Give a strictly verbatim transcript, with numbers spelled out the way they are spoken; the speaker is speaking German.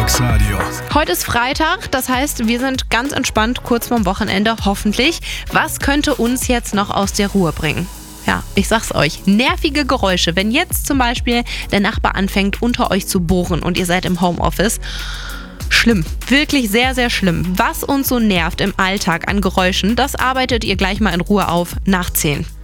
Alltagsradio. Heute ist Freitag, das heißt, wir sind ganz entspannt, kurz vorm Wochenende, hoffentlich. Was könnte uns jetzt noch aus der Ruhe bringen? Ja, ich sag's euch, nervige Geräusche. Wenn jetzt zum Beispiel der Nachbar anfängt, unter euch zu bohren und ihr seid im Homeoffice. Schlimm, wirklich sehr, sehr schlimm. Was uns so nervt im Alltag an Geräuschen, das arbeitet ihr gleich mal in Ruhe auf nach zehn.